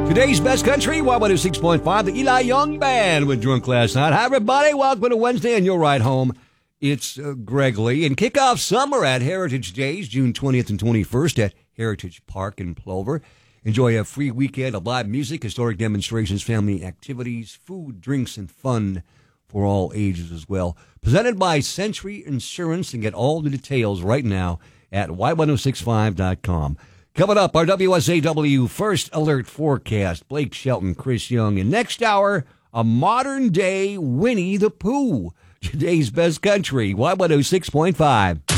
Today's Best Country, Y106.5, the Eli Young Band with Drunk Last Night. Hi, everybody. Welcome to Wednesday on your ride home. It's Greg Lee. And kick off summer at Heritage Days, June 20th and 21st at Heritage Park in Plover. Enjoy a free weekend of live music, historic demonstrations, family activities, food, drinks, and fun for all ages as well. Presented by Century Insurance, and get all the details right now at y1065.com. Coming up, our WSAW First Alert Forecast. Blake Shelton, Chris Young. And next hour, a modern-day Winnie the Pooh. Today's Best Country, Y106.5.